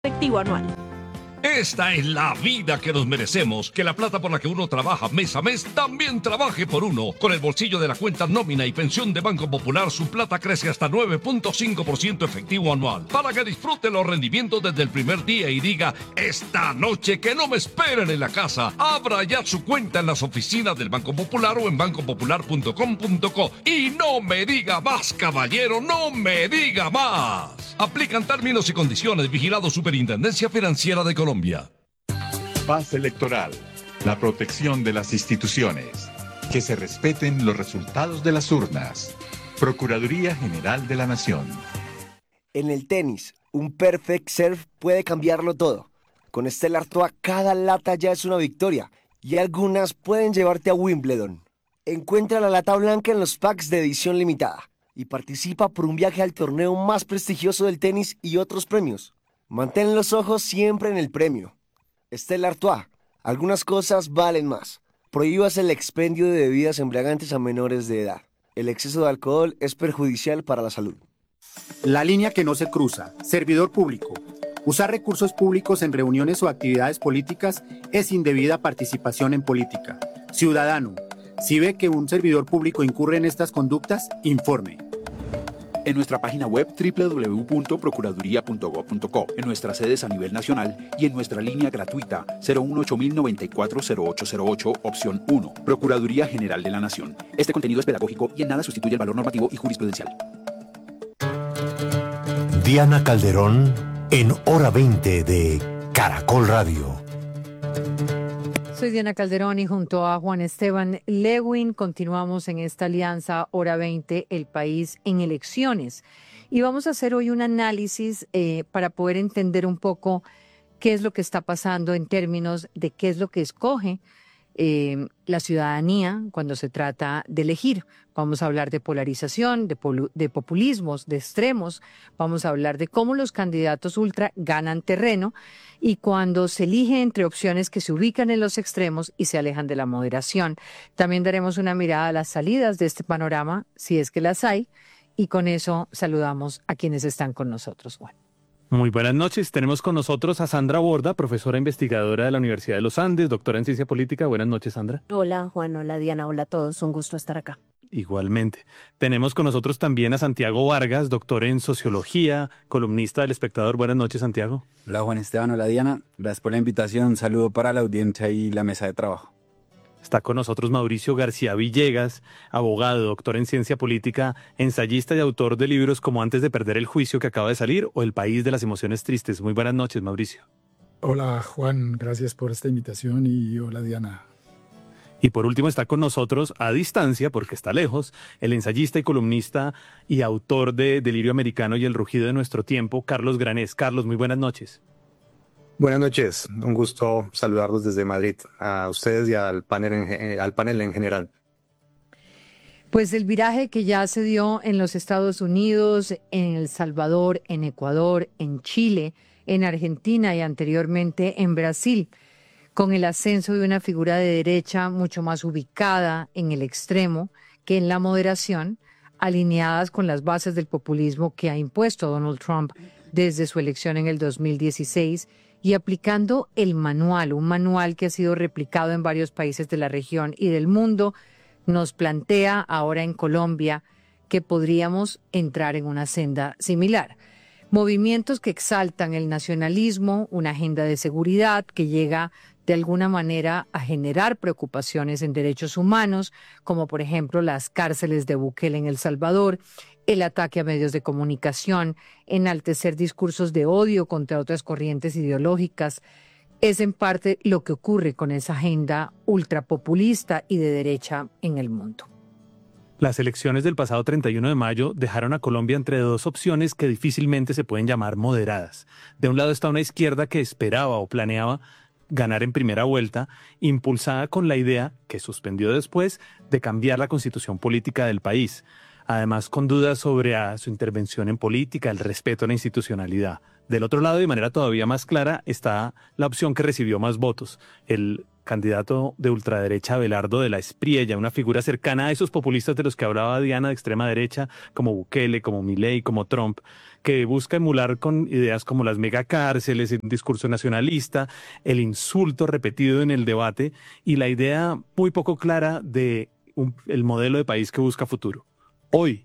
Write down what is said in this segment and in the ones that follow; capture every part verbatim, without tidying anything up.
efectivo anual. Esta es la vida que nos merecemos, que la plata por la que uno trabaja mes a mes también trabaje por uno. Con el bolsillo de la cuenta nómina y pensión de Banco Popular, su plata crece hasta nueve punto cinco por ciento efectivo anual, para que disfrute los rendimientos desde el primer día y diga, esta noche que no me esperen en la casa. Abra ya su cuenta en las oficinas del Banco Popular o en banco popular punto com punto co. Y no me diga más, caballero, no me diga más. Aplican términos y condiciones. Vigilado Superintendencia Financiera de Colombia. Paz electoral, la protección de las instituciones, que se respeten los resultados de las urnas. Procuraduría General de la Nación. En el tenis, un perfect serve puede cambiarlo todo. Con Stella Artois cada lata ya es una victoria y algunas pueden llevarte a Wimbledon. Encuentra la lata blanca en los packs de edición limitada y participa por un viaje al torneo más prestigioso del tenis y otros premios. Mantén los ojos siempre en el premio. Stella Artois, algunas cosas valen más. Prohíbas el expendio de bebidas embriagantes a menores de edad. El exceso de alcohol es perjudicial para la salud. La línea que no se cruza. Servidor público. Usar recursos públicos en reuniones o actividades políticas es indebida participación en política. Ciudadano, si ve que un servidor público incurre en estas conductas, informe. En nuestra página web doble u doble u doble u punto procuraduría punto gob punto co, en nuestras sedes a nivel nacional y en nuestra línea gratuita cero uno ocho mil noventa y cuatro cero ocho cero ocho, opción uno, Procuraduría General de la Nación. Este contenido es pedagógico y en nada sustituye el valor normativo y jurisprudencial. Diana Calderón en Hora veinte de Caracol Radio. Soy Diana Calderón y junto a Juan Esteban Lewin continuamos en esta alianza Hora veinte, el país en elecciones. Y vamos a hacer hoy un análisis eh, para poder entender un poco qué es lo que está pasando en términos de qué es lo que escoge eh, la ciudadanía cuando se trata de elegir. Vamos a hablar de polarización, de, polu- de populismos, de extremos. Vamos a hablar de cómo los candidatos ultra ganan terreno y cuando se elige entre opciones que se ubican en los extremos y se alejan de la moderación. También daremos una mirada a las salidas de este panorama, si es que las hay, y con eso saludamos a quienes están con nosotros, Juan. Muy buenas noches. Tenemos con nosotros a Sandra Borda, profesora investigadora de la Universidad de los Andes, doctora en Ciencia Política. Buenas noches, Sandra. Hola, Juan. Hola, Diana. Hola a todos. Un gusto estar acá. Igualmente. Tenemos con nosotros también a Santiago Vargas, doctor en Sociología, columnista del Espectador. Buenas noches, Santiago. Hola, Juan Esteban. Hola, Diana. Gracias por la invitación. Un saludo para la audiencia y la mesa de trabajo. Está con nosotros Mauricio García Villegas, abogado, doctor en Ciencia Política, ensayista y autor de libros como Antes de perder el juicio, que acaba de salir, o El país de las emociones tristes. Muy buenas noches, Mauricio. Hola, Juan. Gracias por esta invitación y hola, Diana. Y por último está con nosotros, a distancia, porque está lejos, el ensayista y columnista y autor de Delirio Americano y El rugido de nuestro tiempo, Carlos Granés. Carlos, muy buenas noches. Buenas noches, un gusto saludarlos desde Madrid, a ustedes y al panel en, al panel en general. Pues el viraje que ya se dio en los Estados Unidos, en El Salvador, en Ecuador, en Chile, en Argentina y anteriormente en Brasil, con el ascenso de una figura de derecha mucho más ubicada en el extremo que en la moderación, alineadas con las bases del populismo que ha impuesto Donald Trump desde su elección en el dos mil dieciséis, y aplicando el manual, un manual que ha sido replicado en varios países de la región y del mundo, nos plantea ahora en Colombia que podríamos entrar en una senda similar. Movimientos que exaltan el nacionalismo, una agenda de seguridad que llega de alguna manera a generar preocupaciones en derechos humanos, como por ejemplo las cárceles de Bukele en El Salvador, el ataque a medios de comunicación, enaltecer discursos de odio contra otras corrientes ideológicas. Es en parte lo que ocurre con esa agenda ultrapopulista y de derecha en el mundo. Las elecciones del pasado treinta y uno de mayo dejaron a Colombia entre dos opciones que difícilmente se pueden llamar moderadas. De un lado está una izquierda que esperaba o planeaba ganar en primera vuelta, impulsada con la idea, que suspendió después, de cambiar la constitución política del país. Además, con dudas sobre a su intervención en política, el respeto a la institucionalidad. Del otro lado, de manera todavía más clara, está la opción que recibió más votos, el candidato de ultraderecha Abelardo de la Espriella, una figura cercana a esos populistas de los que hablaba Diana, de extrema derecha, como Bukele, como Milei, como Trump, que busca emular con ideas como las megacárceles, el discurso nacionalista, el insulto repetido en el debate y la idea muy poco clara de un, el modelo de país que busca futuro. Hoy,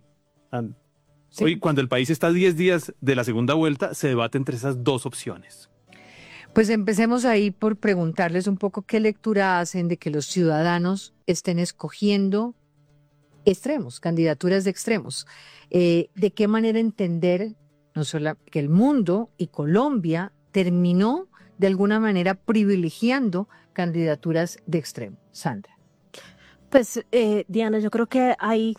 sí. hoy, cuando el país está a diez días de la segunda vuelta, se debate entre esas dos opciones. Pues empecemos ahí por preguntarles un poco qué lectura hacen de que los ciudadanos estén escogiendo extremos, candidaturas de extremos. Eh, ¿De qué manera entender no solo que el mundo y Colombia terminó de alguna manera privilegiando candidaturas de extremo? Sandra. Pues, eh, Diana, yo creo que hay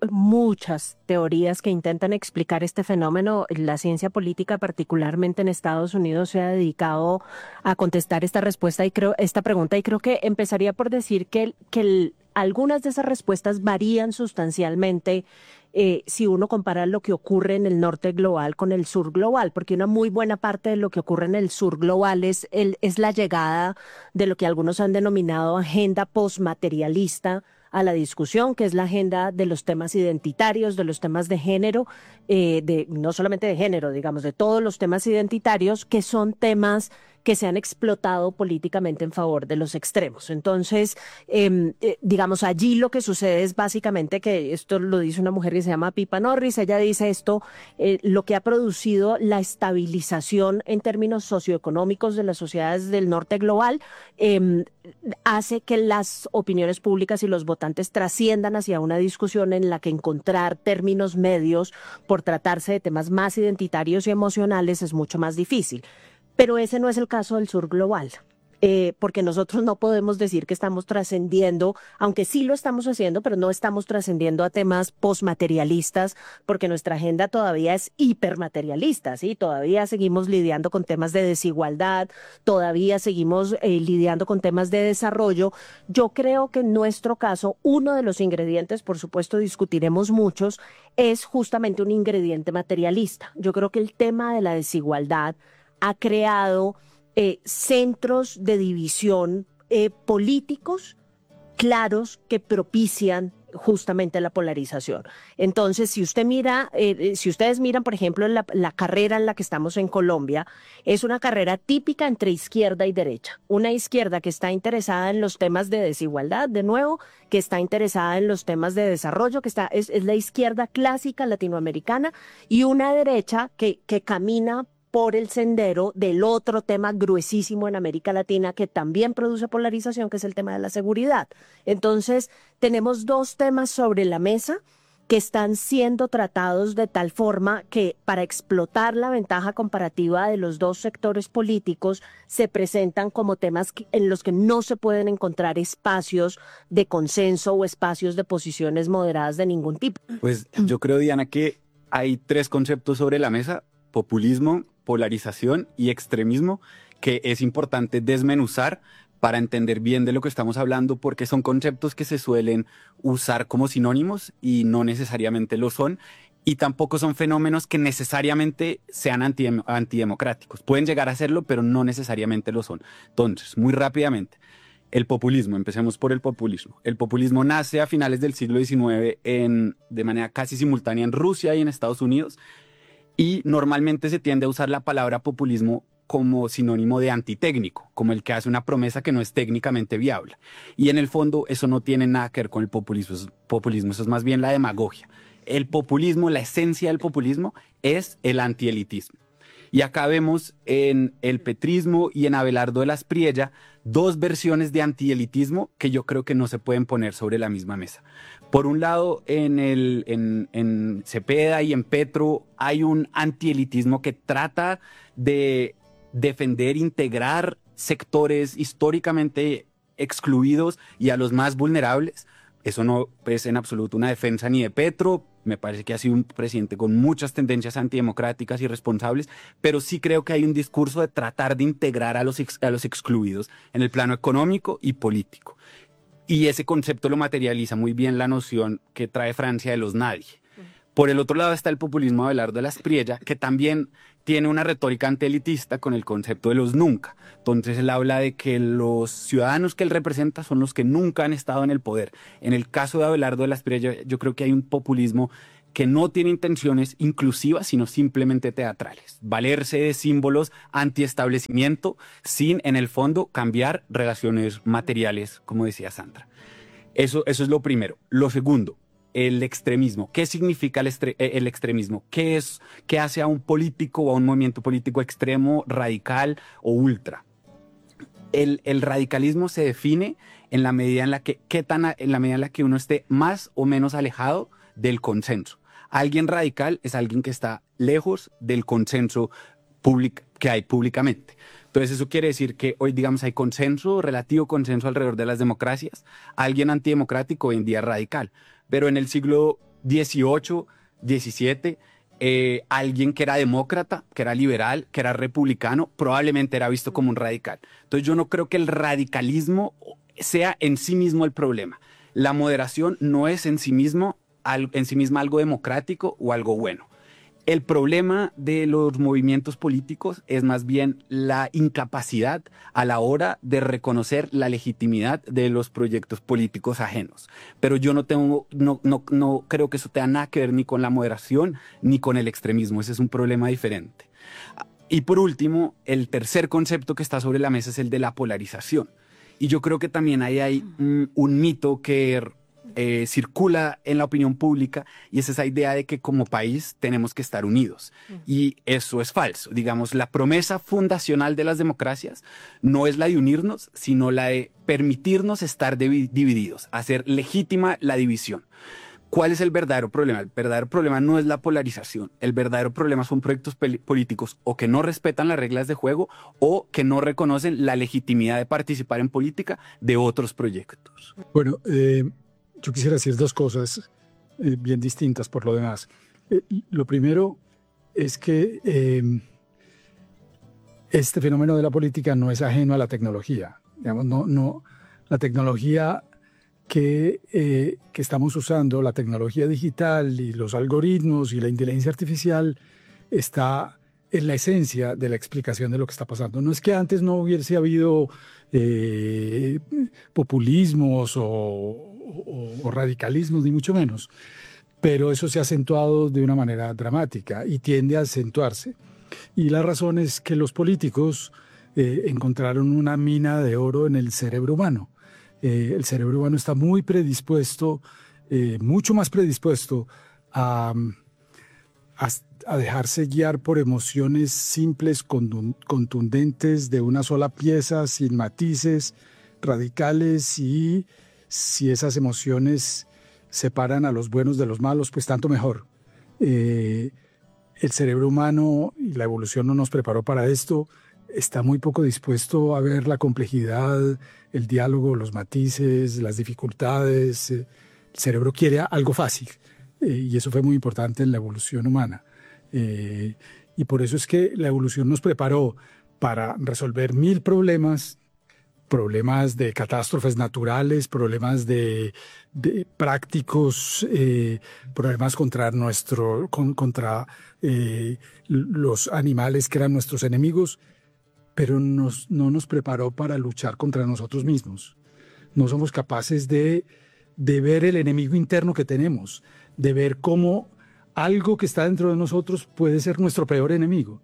muchas teorías que intentan explicar este fenómeno. La ciencia política, particularmente en Estados Unidos, se ha dedicado a contestar esta respuesta y creo esta pregunta y creo que empezaría por decir que, que el, algunas de esas respuestas varían sustancialmente eh, si uno compara lo que ocurre en el norte global con el sur global, porque una muy buena parte de lo que ocurre en el sur global es, el, es la llegada de lo que algunos han denominado agenda postmaterialista a la discusión, que es la agenda de los temas identitarios, de los temas de género, eh, de no solamente de género, digamos, de todos los temas identitarios, que son temas que se han explotado políticamente en favor de los extremos. Entonces, eh, eh, digamos, allí lo que sucede es básicamente que esto lo dice una mujer que se llama Pippa Norris. Ella dice esto, eh, lo que ha producido la estabilización en términos socioeconómicos de las sociedades del norte global, eh, hace que las opiniones públicas y los votantes trasciendan hacia una discusión en la que encontrar términos medios por tratarse de temas más identitarios y emocionales es mucho más difícil. Pero ese no es el caso del sur global, eh, porque nosotros no podemos decir que estamos trascendiendo, aunque sí lo estamos haciendo, pero no estamos trascendiendo a temas postmaterialistas, porque nuestra agenda todavía es hipermaterialista, ¿sí? Todavía seguimos lidiando con temas de desigualdad, todavía seguimos eh, lidiando con temas de desarrollo. Yo creo que en nuestro caso, uno de los ingredientes, por supuesto discutiremos muchos, es justamente un ingrediente materialista. Yo creo que el tema de la desigualdad ha creado eh, centros de división eh, políticos claros que propician justamente la polarización. Entonces, si usted mira, eh, si ustedes miran, por ejemplo, la, la carrera en la que estamos en Colombia, es una carrera típica entre izquierda y derecha. Una izquierda que está interesada en los temas de desigualdad, de nuevo, que está interesada en los temas de desarrollo, que está, es, es la izquierda clásica latinoamericana, y una derecha que, que camina por el sendero del otro tema gruesísimo en América Latina que también produce polarización, que es el tema de la seguridad. Entonces, tenemos dos temas sobre la mesa que están siendo tratados de tal forma que para explotar la ventaja comparativa de los dos sectores políticos se presentan como temas en los que no se pueden encontrar espacios de consenso o espacios de posiciones moderadas de ningún tipo. Pues yo creo, Diana, que hay tres conceptos sobre la mesa: populismo, polarización y extremismo, que es importante desmenuzar para entender bien de lo que estamos hablando, porque son conceptos que se suelen usar como sinónimos y no necesariamente lo son, y tampoco son fenómenos que necesariamente sean anti, antidemocráticos. Pueden llegar a serlo, pero no necesariamente lo son. Entonces, muy rápidamente, el populismo, empecemos por el populismo. El populismo nace a finales del siglo diecinueve en, de manera casi simultánea en Rusia y en Estados Unidos, y normalmente se tiende a usar la palabra populismo como sinónimo de antitécnico, como el que hace una promesa que no es técnicamente viable. Y en el fondo eso no tiene nada que ver con el populismo, es, populismo, eso es más bien la demagogia. El populismo, la esencia del populismo es el antielitismo. Y acá vemos en el petrismo y en Abelardo de la Espriella dos versiones de antielitismo que yo creo que no se pueden poner sobre la misma mesa. Por un lado, en, el, en, en Cepeda y en Petro hay un antielitismo que trata de defender, integrar sectores históricamente excluidos y a los más vulnerables. Eso no es en absoluto una defensa ni de Petro. Me parece que ha sido un presidente con muchas tendencias antidemocráticas y irresponsables, pero sí creo que hay un discurso de tratar de integrar a los, ex, a los excluidos en el plano económico y político. Y ese concepto lo materializa muy bien la noción que trae Francia de los nadie. Por el otro lado está el populismo de Abelardo de la Espriella, que también tiene una retórica antielitista con el concepto de los nunca. Entonces él habla de que los ciudadanos que él representa son los que nunca han estado en el poder. En el caso de Abelardo de la Espriella, yo creo que hay un populismo que no tiene intenciones inclusivas, sino simplemente teatrales. Valerse de símbolos antiestablecimiento sin, en el fondo, cambiar relaciones materiales, como decía Sandra. Eso, eso es lo primero. Lo segundo, el extremismo. ¿Qué significa el, estre- el extremismo? ¿Qué es, qué hace a un político o a un movimiento político extremo, radical o ultra? El, el radicalismo se define en la medida en la que, ¿qué tan a, en la medida en la que uno esté más o menos alejado del consenso. Alguien radical es alguien que está lejos del consenso público que hay públicamente. Entonces eso quiere decir que hoy, digamos, hay consenso, relativo consenso alrededor de las democracias. Alguien antidemocrático hoy en día es radical. Pero en el siglo dieciocho, diecisiete, eh, alguien que era demócrata, que era liberal, que era republicano, probablemente era visto como un radical. Entonces yo no creo que el radicalismo sea en sí mismo el problema. La moderación no es en sí mismo, en sí misma algo democrático o algo bueno. El problema de los movimientos políticos es más bien la incapacidad a la hora de reconocer la legitimidad de los proyectos políticos ajenos. Pero yo no tengo, no, no, no creo que eso tenga nada que ver ni con la moderación ni con el extremismo. Ese es un problema diferente. Y por último, el tercer concepto que está sobre la mesa es el de la polarización. Y yo creo que también ahí hay un, un mito que eh, circula en la opinión pública, y es esa idea de que como país tenemos que estar unidos. Y eso es falso. Digamos, la promesa fundacional de las democracias no es la de unirnos, sino la de permitirnos estar divididos, hacer legítima la división. ¿Cuál es el verdadero problema? El verdadero problema no es la polarización. El verdadero problema son proyectos políticos o que no respetan las reglas de juego o que no reconocen la legitimidad de participar en política de otros proyectos. Bueno, eh, yo quisiera decir dos cosas eh, bien distintas por lo demás. Eh, lo primero es que eh, este fenómeno de la política no es ajeno a la tecnología. Digamos, no, no, la tecnología Que, eh, que estamos usando, la tecnología digital y los algoritmos y la inteligencia artificial, está en la esencia de la explicación de lo que está pasando. No es que antes no hubiese habido eh, populismos o, o, o radicalismos, ni mucho menos, pero eso se ha acentuado de una manera dramática y tiende a acentuarse. Y la razón es que los políticos eh, encontraron una mina de oro en el cerebro humano. Eh, el cerebro humano está muy predispuesto, eh, mucho más predispuesto a, a, a dejarse guiar por emociones simples, contundentes, de una sola pieza, sin matices, radicales, y si esas emociones separan a los buenos de los malos, pues tanto mejor. Eh, el cerebro humano y la evolución no nos preparó para esto. Está muy poco dispuesto a ver la complejidad, el diálogo, los matices, las dificultades. El cerebro quiere algo fácil, eh, y eso fue muy importante en la evolución humana. Eh, y por eso es que la evolución nos preparó para resolver mil problemas, problemas de catástrofes naturales, problemas de, de prácticos, eh, problemas contra, nuestro, con, contra eh, los animales que eran nuestros enemigos, pero nos, no nos preparó para luchar contra nosotros mismos. No somos capaces de, de ver el enemigo interno que tenemos, de ver cómo algo que está dentro de nosotros puede ser nuestro peor enemigo.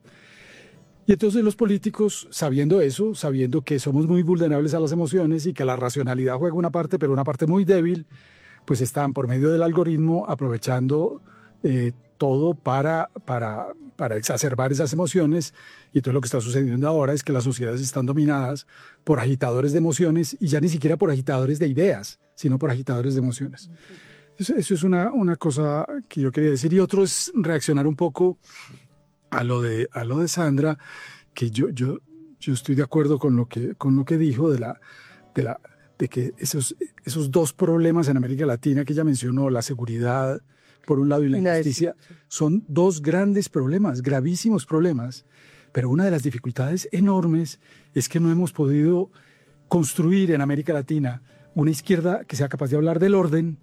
Y entonces los políticos, sabiendo eso, sabiendo que somos muy vulnerables a las emociones y que la racionalidad juega una parte, pero una parte muy débil, pues están por medio del algoritmo aprovechando eh, todo para, para, para exacerbar esas emociones. Y entonces lo que está sucediendo ahora es que las sociedades están dominadas por agitadores de emociones, y ya ni siquiera por agitadores de ideas, sino por agitadores de emociones. Eso, eso es una, una cosa que yo quería decir. Y otro es reaccionar un poco a lo de, a lo de Sandra, que yo, yo, yo estoy de acuerdo con lo que, con lo que dijo de, la, de, la, de que esos, esos dos problemas en América Latina que ella mencionó, la seguridad por un lado y la injusticia, son dos grandes problemas, gravísimos problemas. Pero una de las dificultades enormes es que no hemos podido construir en América Latina una izquierda que sea capaz de hablar del orden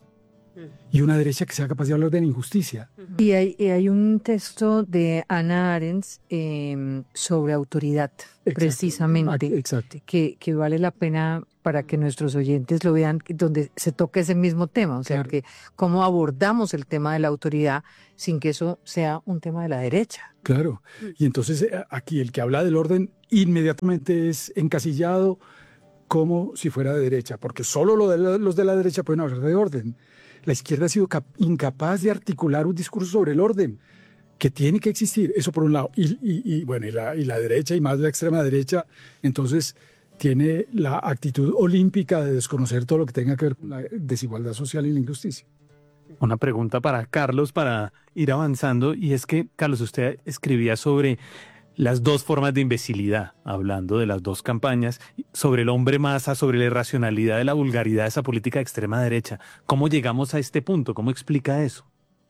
y una derecha que sea capaz de hablar de la injusticia. Y hay, y hay un texto de Hannah Arendt eh, sobre autoridad, exacto, precisamente, exacto. Que, que vale la pena para que nuestros oyentes lo vean, donde se toque ese mismo tema, o sea, claro, que cómo abordamos el tema de la autoridad sin que eso sea un tema de la derecha. Claro, y entonces aquí el que habla del orden inmediatamente es encasillado como si fuera de derecha, porque solo lo de la, los de la derecha pueden hablar de orden. La izquierda ha sido incapaz de articular un discurso sobre el orden, que tiene que existir, eso por un lado, y, y, y bueno, y la, y la derecha, y más la extrema derecha, entonces tiene la actitud olímpica de desconocer todo lo que tenga que ver con la desigualdad social y la injusticia. Una pregunta para Carlos, para ir avanzando, y es que, Carlos, usted escribía sobre las dos formas de imbecilidad, hablando de las dos campañas, sobre el hombre masa, sobre la irracionalidad de la vulgaridad de esa política de extrema derecha. ¿Cómo llegamos a este punto? ¿Cómo explica eso?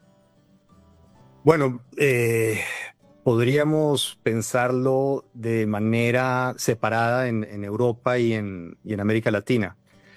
Bueno, eh, podríamos pensarlo de manera separada en, en Europa y en, y en América Latina.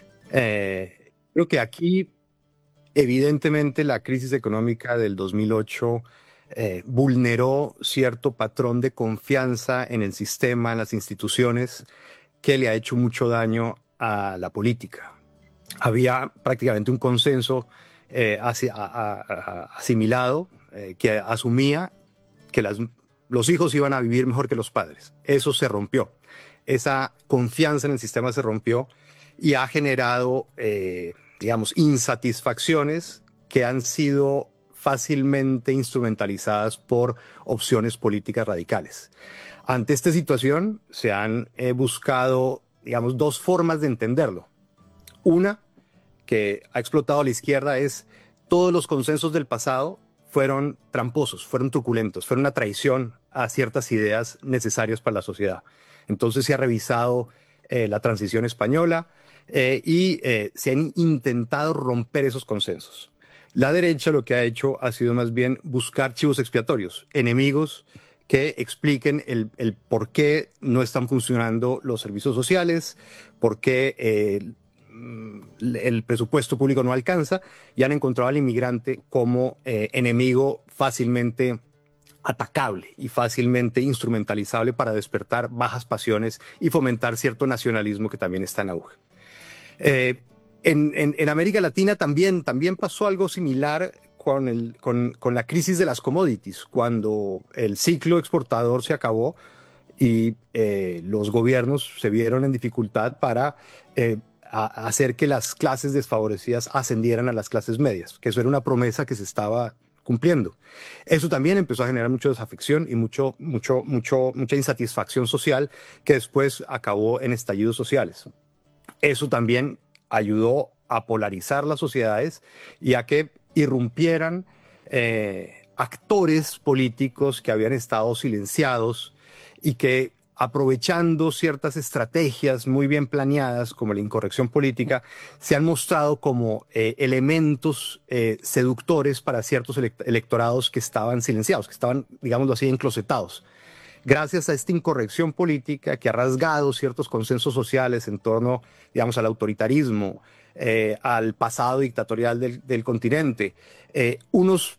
Eh, creo que aquí, evidentemente, la crisis económica del dos mil ocho eh, vulneró cierto patrón de confianza en el sistema, en las instituciones, que le ha hecho mucho daño a la política. Había prácticamente un consenso eh, asi- a- a- a- asimilado eh, que asumía que las, los hijos iban a vivir mejor que los padres. Eso se rompió. Esa confianza en el sistema se rompió y ha generado, eh, digamos, insatisfacciones que han sido fácilmente instrumentalizadas por opciones políticas radicales. Ante esta situación se han eh, buscado, digamos, dos formas de entenderlo. Una que ha explotado la izquierda es todos los consensos del pasado fueron tramposos, fueron truculentos, fueron una traición a ciertas ideas necesarias para la sociedad. Entonces se ha revisado eh, la transición española eh, y eh, se han intentado romper esos consensos. La derecha lo que ha hecho ha sido más bien buscar chivos expiatorios, enemigos que expliquen el, el por qué no están funcionando los servicios sociales, por qué eh, el presupuesto público no alcanza, y han encontrado al inmigrante como eh, enemigo fácilmente atacable y fácilmente instrumentalizable para despertar bajas pasiones y fomentar cierto nacionalismo que también está en auge. Eh, en, en, en América Latina también, también pasó algo similar con, el, con, con la crisis de las commodities, cuando el ciclo exportador se acabó y eh, los gobiernos se vieron en dificultad para eh, a hacer que las clases desfavorecidas ascendieran a las clases medias, que eso era una promesa que se estaba cumpliendo. Eso también empezó a generar mucha desafección y mucho, mucho, mucho, mucha insatisfacción social que después acabó en estallidos sociales. Eso también ayudó a polarizar las sociedades y a que irrumpieran eh, actores políticos que habían estado silenciados y que, aprovechando ciertas estrategias muy bien planeadas como la incorrección política, se han mostrado como eh, elementos eh, seductores para ciertos elect- electorados que estaban silenciados, que estaban, digámoslo así, enclosetados. Gracias a esta incorrección política que ha rasgado ciertos consensos sociales en torno, digamos, al autoritarismo, eh, al pasado dictatorial del, del continente, eh, unos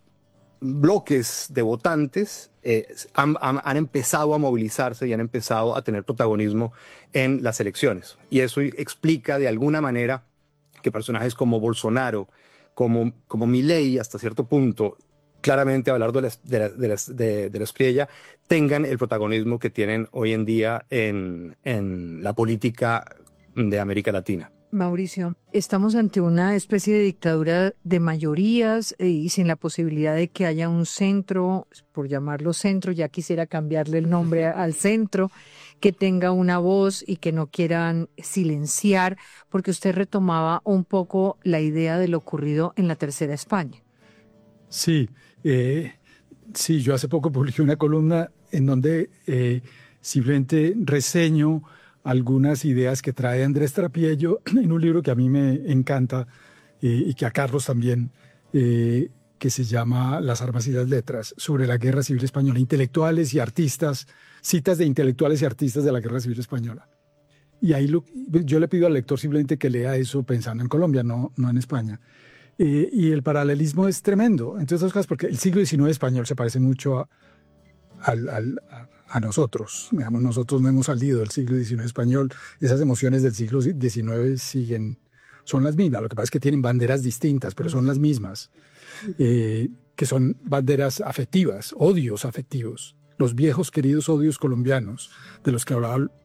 bloques de votantes eh, han, han, han empezado a movilizarse y han empezado a tener protagonismo en las elecciones. Y eso explica de alguna manera que personajes como Bolsonaro, como, como Milei, hasta cierto punto, claramente Abelardo de la, de, la, de, la, de, de la Espriella, tengan el protagonismo que tienen hoy en día en, en la política de América Latina. Mauricio, estamos ante una especie de dictadura de mayorías eh, y sin la posibilidad de que haya un centro, por llamarlo centro, ya quisiera cambiarle el nombre al centro, que tenga una voz y que no quieran silenciar, porque usted retomaba un poco la idea de lo ocurrido en la Tercera España. Sí, eh, sí, yo hace poco publiqué una columna en donde eh, simplemente reseño algunas ideas que trae Andrés Trapiello en un libro que a mí me encanta eh, y que a Carlos también, eh, que se llama Las armas y las letras, sobre la Guerra Civil Española, intelectuales y artistas, citas de intelectuales y artistas de la Guerra Civil Española. Y ahí lo, yo le pido al lector simplemente que lea eso pensando en Colombia, no, no en España. Eh, y el paralelismo es tremendo, entre otras cosas, porque el siglo diecinueve español se parece mucho a, al, al, a a nosotros. Digamos, nosotros no hemos salido del siglo diecinueve español, esas emociones del siglo diecinueve siguen, son las mismas, lo que pasa es que tienen banderas distintas, pero son las mismas, eh, que son banderas afectivas, odios afectivos, los viejos queridos odios colombianos, de los que hablaba